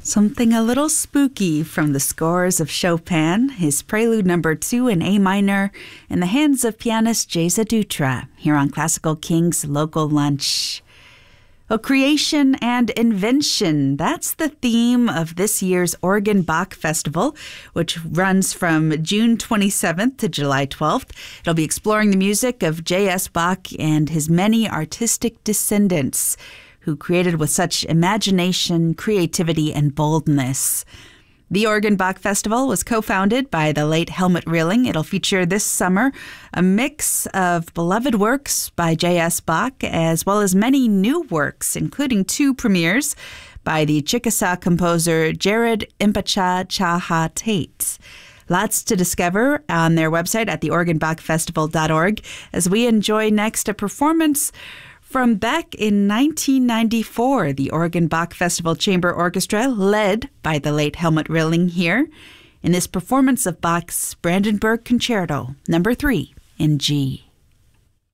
Something a little spooky from the scores of Chopin, his Prelude No. 2 in A minor, in the hands of pianist Geza Dutra, here on Classical King's Local Lunch. Well, creation and invention, that's the theme of this year's Oregon Bach Festival, which runs from June 27th to July 12th. It'll be exploring the music of J.S. Bach and his many artistic descendants, who created with such imagination, creativity, and boldness. The Oregon Bach Festival was co-founded by the late Helmut Rilling. It'll feature this summer a mix of beloved works by J.S. Bach, as well as many new works, including 2 premieres by the Chickasaw composer Jared Impacha Chaha Tate. Lots to discover on their website at theoregonbachfestival.org, as we enjoy next a performance from back in 1994, the Oregon Bach Festival Chamber Orchestra, led by the late Helmut Rilling here, in this performance of Bach's Brandenburg Concerto, No. 3 in G.